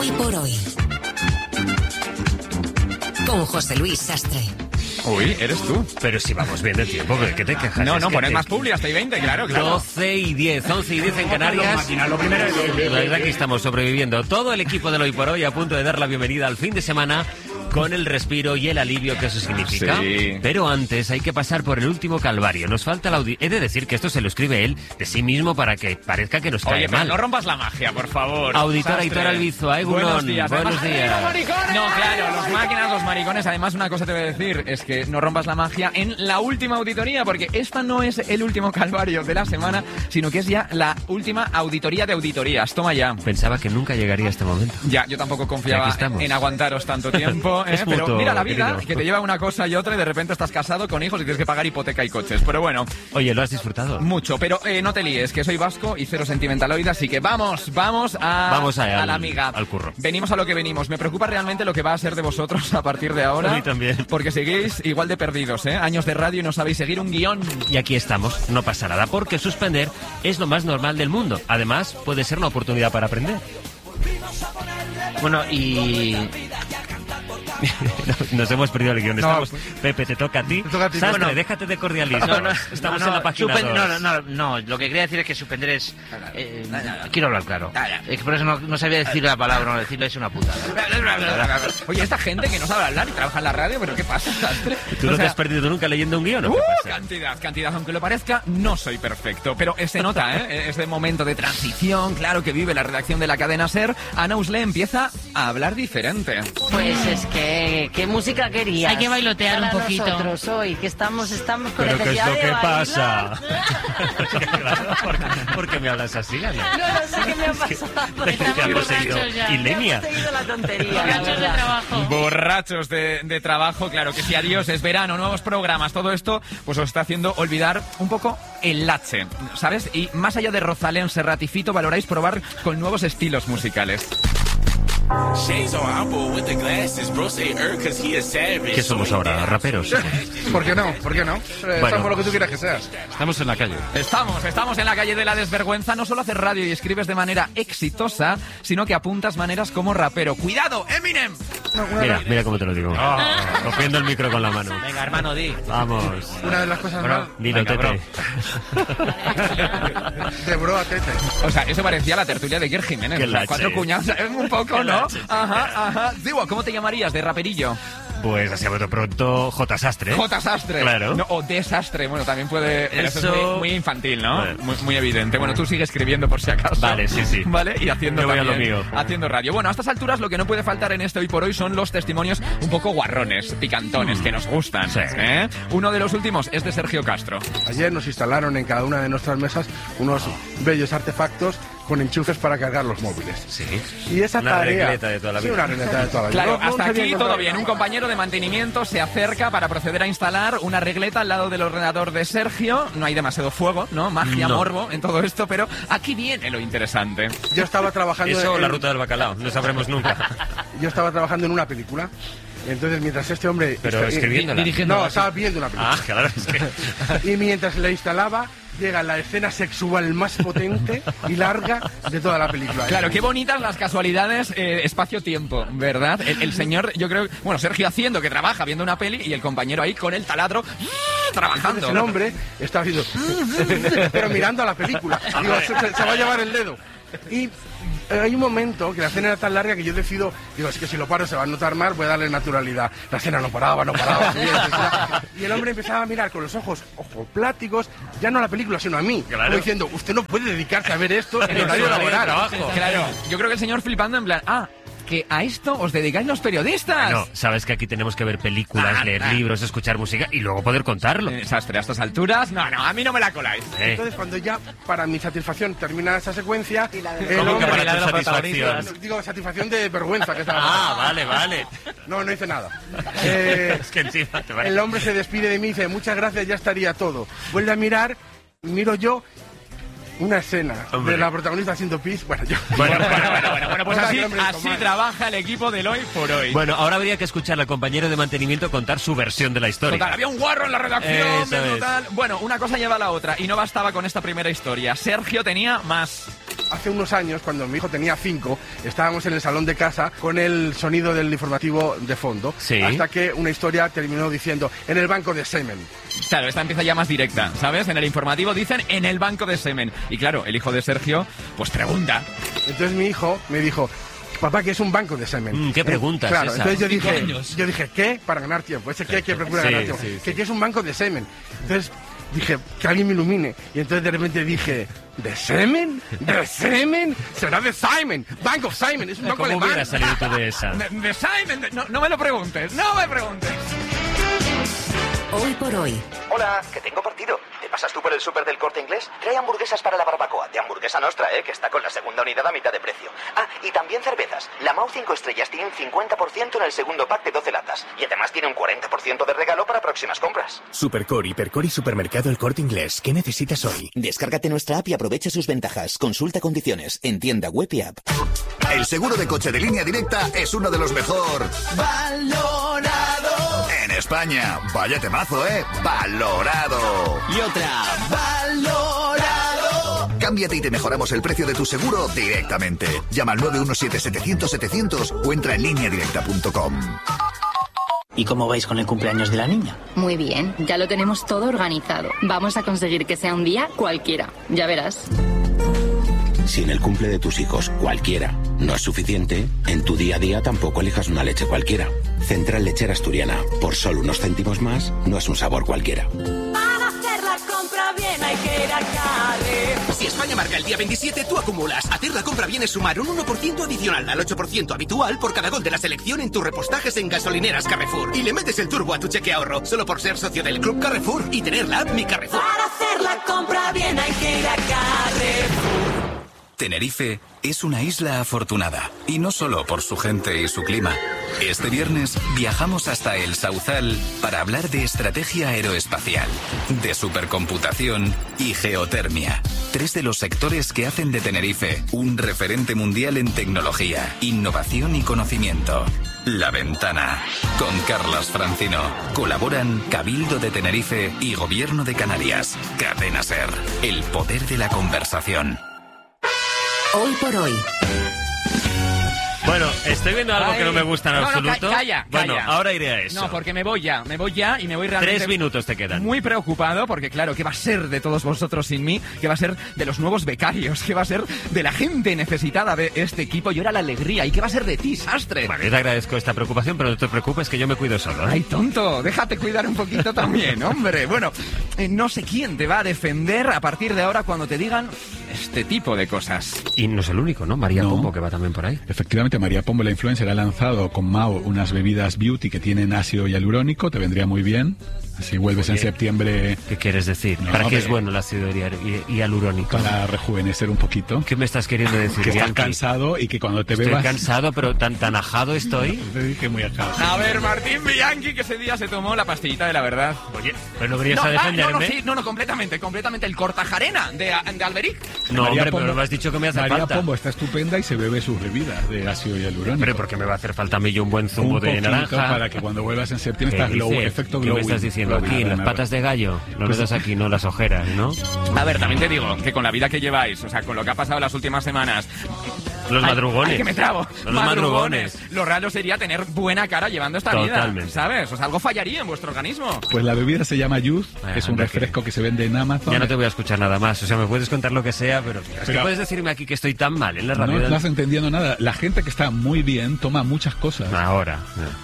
Hoy por hoy. Con José Luis Sastre. Uy, eres tú. Pero si vamos bien de tiempo, ¿de qué te quejas? No, Es que poned más publi hasta y 20, claro. 12 y 10, 11 y 10 en Canarias. Lo primero es... Aquí estamos sobreviviendo. Todo el equipo del Hoy por Hoy a punto de dar la bienvenida al fin de semana con el respiro y el alivio que eso significa. Sí. Pero antes hay que pasar por el último calvario. Nos falta la He de decir que esto se lo escribe él de sí mismo para que parezca que nos cae Oye, pero mal. no rompas la magia, por favor. Auditor Sastre. Aitor Albizu, Egunon. Buenos días. Buenos días. No, claro, los máquinas, los maricones. Además, una cosa te voy a decir, es que no rompas la magia en la última auditoría, porque esta no es el último calvario de la semana, sino que es ya la última auditoría de auditorías. Toma ya. Pensaba que nunca llegaría a este momento. Ya, yo tampoco confiaba en aguantaros tanto tiempo, Es pero mutuo, mira la vida, querido. que te lleva una cosa y otra y de repente estás casado con hijos y tienes que pagar hipoteca y coches. Pero bueno, Oye, ¿lo has disfrutado? mucho. Pero no te líes, que soy vasco y cero sentimentaloide, así que vamos a la amiga. Al curro. Venimos a lo que venimos. Me preocupa realmente lo que va a ser de vosotros a partir de ahora. A mí también. Porque seguís igual de perdidos, ¿eh? Años de radio y no sabéis seguir un guión. Y aquí estamos, no pasa nada, porque suspender es lo más normal del mundo. Además, puede ser una oportunidad para aprender. Bueno, y... Nos hemos perdido el guión. Estamos... Pepe, te toca a ti. Sastre, Bueno, déjate de cordialismo. Estamos en la página 2. No, lo que quería decir es que suspender es... quiero hablar claro. Es que por eso no sabía decir la palabra, no decirlo es una putada. Oye, esta gente que no sabe hablar y trabaja en la radio, ¿pero qué pasa, Sastre? ¿Tú no O te sea, has perdido nunca leyendo un guión? ¿O qué pasa? Cantidad, aunque lo parezca, no soy perfecto. Pero se nota, ¿eh? Ese momento de transición, claro, que vive la redacción de la cadena SER. Ana Usle empieza a hablar diferente. Pues es que, ¿qué música querías? Hay que bailotear Para un poquito. Nosotros hoy, que estamos con ¿Pero qué es necesidad lo de que bailar. pasa? ¿Por qué me hablas así, Ana? No sé qué me ha pasado. Te ha poseído borrachos ya. Ilenia. Me ha seguido la tontería. Borrachos de trabajo. Borrachos de trabajo, claro que sí, adiós, es verano, nuevos programas, todo esto pues os está haciendo olvidar un poco el lache, ¿sabes? Y más allá de Rosalén, Serrat y Fito, valoráis probar con nuevos estilos musicales. ¿Qué somos ahora? ¿Raperos? ¿Por qué no? ¿Por qué no? Somos lo que tú quieras que seas. Estamos en la calle. Estamos en la calle de la desvergüenza. No solo haces radio y escribes de manera exitosa, sino que apuntas maneras como rapero. ¡Cuidado, Eminem! Mira cómo te lo digo. Cogiendo el micro con la mano. Venga, hermano, di. Vamos. Una de las cosas más Dilo, Tete. de bro a tete. O sea, eso parecía la tertulia de Iker Jiménez. Qué O sea, lache. 4 cuñados, un poco, ¿no? lache. Ajá. Digo, ¿cómo te llamarías de raperillo? Pues así a bote pronto, J. Sastre. J. Sastre. Claro. No, o desastre. Bueno, también puede... pero eso es Eso- muy infantil, ¿no? Vale. Muy evidente. Bueno, tú sigue escribiendo por si acaso. Vale, sí. Vale, y haciendo Yo voy a también, lo mío. haciendo radio. Bueno, a estas alturas lo que no puede faltar en este Hoy por Hoy son los testimonios un poco guarrones, picantones, que nos gustan. Sí. ¿eh? Uno de los últimos es de Sergio Castro. Ayer nos instalaron en cada una de nuestras mesas unos bellos artefactos con enchufes para cargar los móviles. Sí. Y esa Una tarea... regleta de toda la Sí, vida. una regleta de toda la vida. Claro, No hasta sabía aquí encontrar todo bien. Un compañero de mantenimiento se acerca para proceder a instalar una regleta al lado del ordenador de Sergio. No hay demasiado fuego, ¿no? Magia, No. morbo en todo esto, pero aquí viene lo interesante. Yo estaba trabajando Eso o en- la ruta del bacalao, no sabremos nunca. Yo estaba trabajando en una película. Y entonces mientras este hombre... Pero escribiéndola. No, estaba viendo una película. Claro, es que... Y mientras la instalaba, llega la escena sexual más potente y larga de toda la película. Claro, qué bonitas las casualidades espacio-tiempo, ¿verdad? El señor, yo creo, bueno, Sergio haciendo que trabaja viendo una peli y el compañero ahí con el taladro trabajando. Entonces el hombre está haciendo... pero mirando a la película. Digo, se va a llevar el dedo. Y hay un momento que la escena era tan larga que yo decido, digo, es que si lo paro se va a notar más, voy a darle naturalidad. La escena no paraba. Y el hombre empezaba a mirar con los ojos pláticos, ya no a la película, sino a mí. Claro. Como diciendo, usted no puede dedicarse a ver esto en horario laboral. Claro, yo creo que el señor flipando en plan, que a esto os dedicáis los periodistas. No, sabes que aquí tenemos que ver películas, leer libros, escuchar música y luego poder contarlo. Sastre, a estas alturas, no, a mí no me la coláis. Entonces cuando ya, para mi satisfacción, termina esa secuencia, el ¿Cómo que hombre... para tu satisfacción? Digo, satisfacción de vergüenza que estaba... Vale. No hice nada. Es que encima te va El hombre se despide de mí y dice, muchas gracias, ya estaría todo. Vuelve a mirar, miro yo, una escena Hombre. de la protagonista haciendo pis. Bueno, yo... Bueno, Pues Hola, así, qué hombre así más. trabaja el equipo del Hoy por Hoy. Bueno, ahora habría que escuchar al compañero de mantenimiento contar su versión de la historia. Total, había un guarro en la redacción, Eso viendo es. tal. Bueno, una cosa lleva a la otra y no bastaba con esta primera historia. Sergio tenía más. hace unos años, cuando mi hijo tenía 5, estábamos en el salón de casa con el sonido del informativo de fondo, Sí. hasta que una historia terminó diciendo, en el banco de semen. Claro, esta empieza ya más directa, ¿sabes? En el informativo dicen en el banco de semen. Y claro, el hijo de Sergio, pues pregunta. Entonces mi hijo me dijo, papá, ¿qué es un banco de semen? ¿Qué pregunta es Claro, esa? entonces yo dije, ¿qué? Para ganar tiempo. Ese qué que procura Sí, ganar tiempo. sí, ¿Qué es un banco de semen? Entonces dije, que alguien me ilumine. Y entonces de repente dije, ¿de semen? ¿De semen? Será de Simon. Bank of Simon. Es un banco ¿Cómo alemán. hubiera salido tú de esa? De Simon, no me lo preguntes, no me preguntes. Hoy por hoy. Hola, que tengo partido. ¿Te pasas tú por el súper del Corte Inglés? Trae hamburguesas para la barbacoa, de Hamburguesa Nostra, que está con la segunda unidad a mitad de precio. Ah, y también cervezas. La Mau 5 estrellas tiene un 50% en el segundo pack de 12 latas. Y además tiene un 40% de regalo para próximas compras. Supercore, Hipercore y Supermercado El Corte Inglés. ¿Qué necesitas hoy? Descárgate nuestra app y aprovecha sus ventajas. Consulta condiciones en tienda web y app. El seguro de coche de Línea Directa es uno de los mejor valorado en España. Vaya temazo, valorado. Y otra, valorado. Cámbiate y te mejoramos el precio de tu seguro directamente. Llama al 917-700-700 o entra en lineadirecta.com. ¿Y cómo vais con el cumpleaños de la niña? Muy bien, ya lo tenemos todo organizado. Vamos a conseguir que sea un día cualquiera, ya verás. Si en el cumple de tus hijos cualquiera no es suficiente, en tu día a día tampoco elijas una leche cualquiera. Central Lechera Asturiana, por solo unos céntimos más, no es un sabor cualquiera. Para hacer la compra bien hay que ir a Carrefour. Si España marca el día 27, tú acumulas. Hacer la compra bien es sumar un 1% adicional al 8% habitual por cada gol de la selección en tus repostajes en gasolineras Carrefour. Y le metes el turbo a tu cheque ahorro, solo por ser socio del Club Carrefour y tener la app Mi Carrefour. Para hacer la compra bien hay que ir a Carrefour. Tenerife es una isla afortunada, y no solo por su gente y su clima. Este viernes viajamos hasta el Sauzal para hablar de estrategia aeroespacial, de supercomputación y geotermia. 3 de los sectores que hacen de Tenerife un referente mundial en tecnología, innovación y conocimiento. La Ventana, con Carlas Francino. Colaboran Cabildo de Tenerife y Gobierno de Canarias. Cadena SER, el poder de la conversación. Hoy por hoy. Bueno, estoy viendo algo que no me gusta en absoluto. Calla. Bueno, ahora iré a eso. No, porque me voy ya y me voy realmente... 3 minutos te quedan. Muy preocupado porque, claro, ¿qué va a ser de todos vosotros sin mí? ¿Qué va a ser de los nuevos becarios? ¿Qué va a ser de la gente necesitada de este equipo? Y ahora la alegría. ¿Y qué va a ser de ti, Sastre? Vale, te agradezco esta preocupación, pero no te preocupes que yo me cuido solo. Ay, tonto, déjate cuidar un poquito también, hombre. Bueno, no sé quién te va a defender a partir de ahora cuando te digan este tipo de cosas. Y no es el único, ¿no? María Pombo, que va también por ahí. Efectivamente, María Pombo, la influencer, ha lanzado con Mao unas bebidas beauty que tienen ácido hialurónico, te vendría muy bien. Así vuelves en septiembre. ¿Qué quieres decir? No, ¿Para qué es bueno el ácido hialurónico? Para rejuvenecer un poquito. ¿Qué me estás queriendo decir? Que estás cansado y que cuando te bebas... Estoy cansado, pero tan ajado estoy. Te dije muy ajado. A ver, Martín Bianchi, que ese día se tomó la pastillita de la verdad. Oye, pero no venías a defenderme. No, completamente el Cortajarena de Alberic. No, María hombre, Pombo, pero me has dicho que me hace falta. María Pombo está estupenda y se bebe sus bebidas de ácido hialurónico. Hombre, porque me va a hacer falta a mí yo un buen zumo de naranja. Para que cuando vuelvas en septiembre estás efecto glowing. ¿Qué me estás diciendo aquí? Las patas de gallo. No me das aquí, no las ojeras, ¿no? A ver, también te digo que con la vida que lleváis, o sea, con lo que ha pasado las últimas semanas... Los madrugones. Ay, que me trabo. Los madrugones. Lo raro sería tener buena cara llevando esta vida, ¿sabes? O sea, algo fallaría en vuestro organismo. Pues la bebida se llama Youth, es un refresco que se vende en Amazon. Ya no te voy a escuchar nada más, o sea, me puedes contar lo que sea, pero es que puedes decirme aquí que estoy tan mal en la radio. No estás entendiendo nada. La gente que está muy bien toma muchas cosas. Ahora.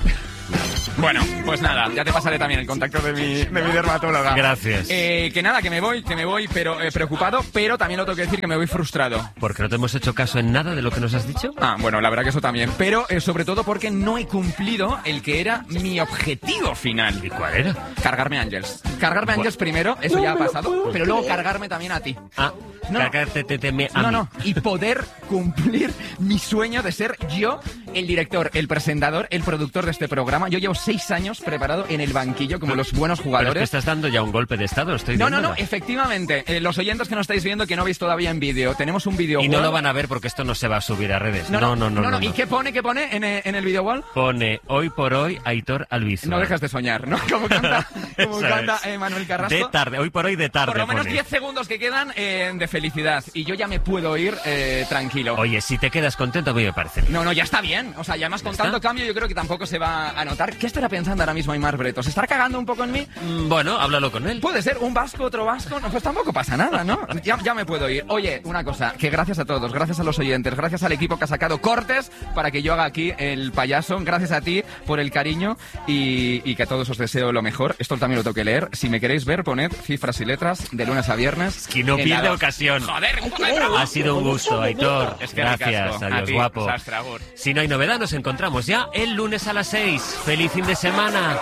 Bueno, pues nada, ya te pasaré también el contacto de mi dermatóloga. Gracias. Que nada, que me voy, pero preocupado, pero también lo tengo que decir que me voy frustrado. ¿Porque no te hemos hecho caso en nada de lo que nos has dicho? Ah, bueno, la verdad que eso también, pero sobre todo porque no he cumplido el que era mi objetivo final. ¿Y cuál era? Cargarme Ángels. Cargarme Ángels primero, eso ya ha pasado, pero luego cargarme también a ti. Ah, no. Cargarte a mí. No, y poder cumplir mi sueño de ser yo el director, el presentador, el productor de este programa. Yo llevo 6 años preparado en el banquillo como los buenos Pero jugadores. es que estás dando ya un golpe de estado, estoy No, viendo. efectivamente. Los oyentes que no estáis viendo, que no veis todavía en vídeo, tenemos un video Y no wall. lo van a ver porque esto no se va a subir a redes. No. No. ¿Y qué pone en el video wall? Pone hoy por hoy Aitor Albizu. No dejas de soñar, ¿no? Como canta Manuel Carrasco. De tarde, hoy por hoy de tarde. Por lo menos pone. 10 segundos que quedan de felicidad. Y yo ya me puedo ir tranquilo. Oye, si te quedas contento, a mí me parece. No, ya está bien. O sea, ya más con tanto cambio yo creo que tampoco se va a notar. ¿Qué estará pensando ahora mismo Aimar Bretos? ¿Se estará cagando un poco en mí? Bueno, háblalo con él. Puede ser un vasco, otro vasco. No, pues tampoco pasa nada, ¿no? Ya me puedo ir. Oye, una cosa, que gracias a todos, gracias a los oyentes, gracias al equipo que ha sacado cortes para que yo haga aquí el payaso. Gracias a ti por el cariño y que a todos os deseo lo mejor. Esto también lo tengo que leer. Si me queréis ver, poned cifras y letras de lunes a viernes. Que no pierde ocasión. Joder, un poco de broma. Ha sido un gusto, Aitor. Es que gracias, ricasco. adiós, A ti, guapo. Sastre, agur. Si no hay novedad, nos encontramos ya el lunes a las 6. ¡Feliz fin de semana!